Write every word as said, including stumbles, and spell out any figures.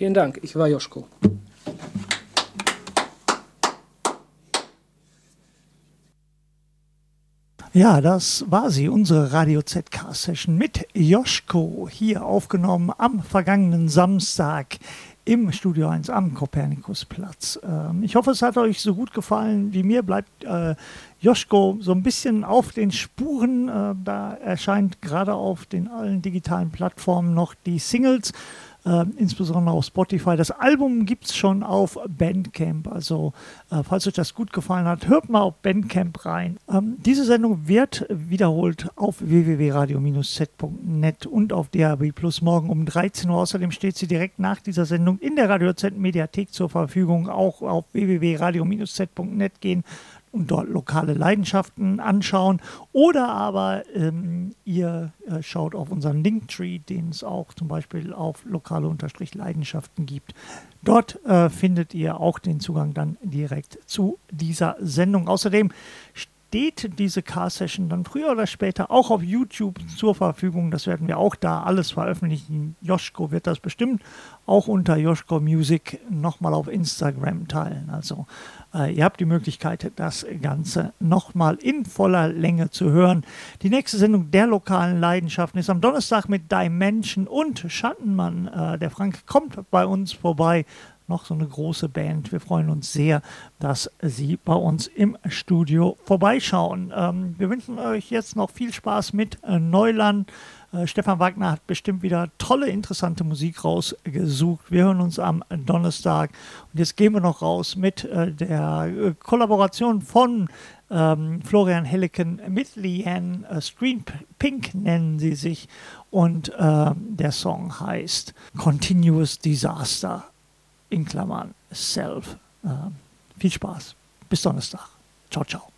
Vielen Dank, ich war Joschko. Ja, das war sie, unsere Radio Z K-Session mit Joschko, hier aufgenommen am vergangenen Samstag im Studio eins am Kopernikusplatz. Ähm, ich hoffe, es hat euch so gut gefallen wie mir. Bleibt äh, Joschko so ein bisschen auf den Spuren. Äh, da erscheint gerade auf den allen digitalen Plattformen noch die Singles, äh, insbesondere auf Spotify. Das Album gibt es schon auf Bandcamp. Also, äh, falls euch das gut gefallen hat, hört mal auf Bandcamp rein. Ähm, diese Sendung wird wiederholt auf w w w punkt radio Bindestrich z punkt net und auf D A B Plus morgen um dreizehn Uhr. Außerdem steht sie direkt nach dieser Sendung in der Radio Z Mediathek zur Verfügung. Auch auf w w w punkt radio Bindestrich z punkt net gehen und dort lokale Leidenschaften anschauen. Oder aber ähm, ihr äh, schaut auf unseren Linktree, den es auch zum Beispiel auf lokale Unterstrich Leidenschaften gibt. Dort äh, findet ihr auch den Zugang dann direkt zu dieser Sendung. Außerdem steht diese K-Session dann früher oder später auch auf YouTube zur Verfügung. Das werden wir auch da alles veröffentlichen. Joschko wird das bestimmt auch unter Joschko Music nochmal auf Instagram teilen. Also äh, ihr habt die Möglichkeit, das Ganze nochmal in voller Länge zu hören. Die nächste Sendung der lokalen Leidenschaften ist am Donnerstag mit Dimension und Schattenmann. Äh, der Frank kommt bei uns vorbei. Noch so eine große Band. Wir freuen uns sehr, dass Sie bei uns im Studio vorbeischauen. Ähm, wir wünschen euch jetzt noch viel Spaß mit äh, Neuland. Äh, Stefan Wagner hat bestimmt wieder tolle, interessante Musik rausgesucht. Wir hören uns am Donnerstag. Und jetzt gehen wir noch raus mit äh, der äh, Kollaboration von ähm, Florian Helleken mit Leanne. Äh, Screen Pink nennen sie sich. Und äh, der Song heißt Continuous Disaster. In Klammern Self. Äh, viel Spaß. Bis Donnerstag. Ciao, ciao.